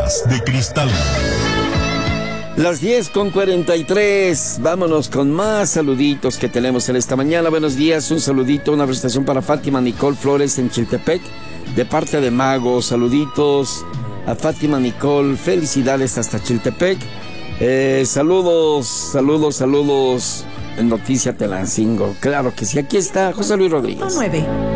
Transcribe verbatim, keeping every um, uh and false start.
Bolas de Cristal. Las diez con cuarenta y tres, vámonos con más saluditos que tenemos en esta mañana. Buenos días, un saludito, una felicitación para Fátima Nicole Flores en Chiltepec, de parte de Mago. Saluditos a Fátima Nicole, felicidades hasta Chiltepec. Eh, saludos, saludos, saludos en Noticia Telancingo. Claro que sí, aquí está José Luis Rodríguez. nueve.